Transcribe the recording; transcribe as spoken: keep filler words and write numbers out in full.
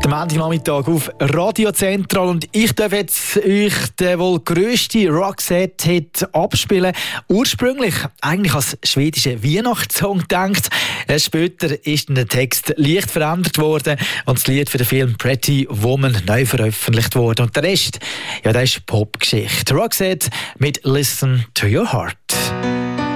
Der Montagnachmittag auf Radio Zentral und ich darf jetzt euch den wohl grössten Roxette-Hit abspielen. Ursprünglich eigentlich als schwedischer Weihnachtssong gedacht. Später ist der Text leicht verändert worden und das Lied für den Film Pretty Woman neu veröffentlicht worden. Und der Rest, ja, das ist Popgeschichte. Roxette mit Listen to Your Heart.